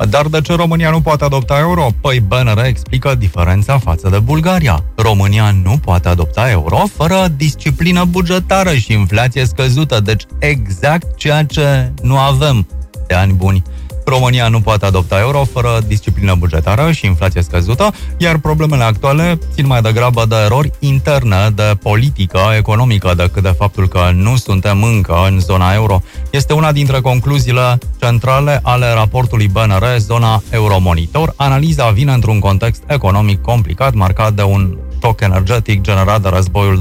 Dar de ce România nu poate adopta euro? Păi BNR explică diferența față de Bulgaria. România nu poate adopta euro fără disciplină bugetară și inflație scăzută, deci exact ceea ce nu avem de ani buni. România nu poate adopta euro fără disciplină bugetară și inflație scăzută, iar problemele actuale țin mai degrabă de erori interne, de politică economică, decât de faptul că nu suntem încă în zona euro. Este una dintre concluziile centrale ale raportului BNR, zona Euromonitor. Analiza vine într-un context economic complicat, marcat de un șoc energetic generat de războiul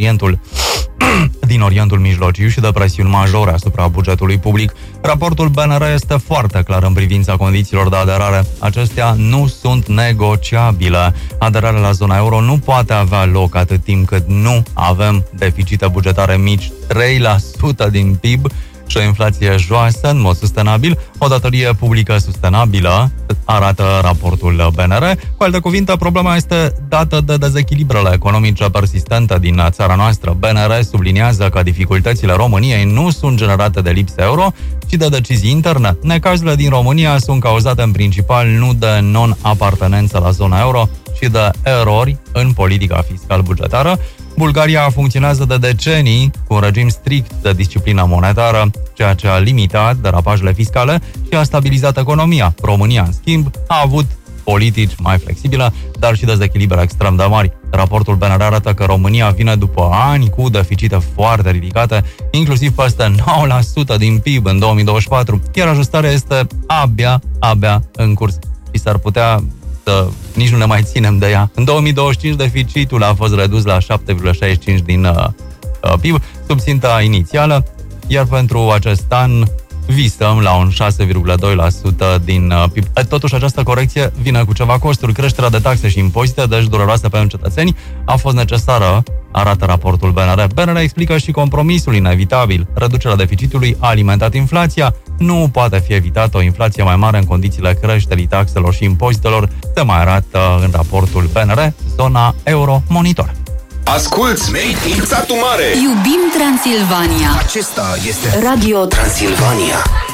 din Orientul Mijlociu și de presiuni majore asupra bugetului public. Raportul BNR este foarte clar în privința condițiilor de aderare. Acestea nu sunt negociabile. Aderarea la zona euro nu poate avea loc atât timp cât nu avem deficite bugetare mici, 3% din PIB, și o inflație joasă în mod sustenabil, o datorie publică sustenabilă, arată raportul BNR. Cu alte cuvinte, problema este dată de dezechilibrele economice persistente din țara noastră. BNR subliniază că dificultățile României nu sunt generate de lipsa euro, ci de decizii interne. Necazurile din România sunt cauzate în principal nu de non-apartenență la zona euro, ci de erori în politica fiscal-bugetară. Bulgaria funcționează de decenii cu un regim strict de disciplină monetară, ceea ce a limitat derapajele fiscale și a stabilizat economia. România, în schimb, a avut politici mai flexibile, dar și dezechilibre extrem de mari. Raportul BNR arată că România vine după ani cu deficite foarte ridicate, inclusiv peste 9% din PIB în 2024, iar ajustarea este abia în curs și s-ar putea nici nu ne mai ținem de ea. În 2025 deficitul a fost redus la 7,65 din PIB, sub ținta inițială, iar pentru acest an visăm la un 6,2% din PIB. Totuși, această corecție vine cu ceva costuri. Creșterea de taxe și impozite, deci dureroasă pentru cetățeni, a fost necesară, arată raportul BNR. BNR explică și compromisul inevitabil. Reducerea deficitului a alimentat inflația. Nu poate fi evitată o inflație mai mare în condițiile creșterii taxelor și impozitelor, se mai arată în raportul BNR, zona Euromonitor. Asculți Made in Satu Mare. Iubim Transilvania. Acesta este Radio Transilvania.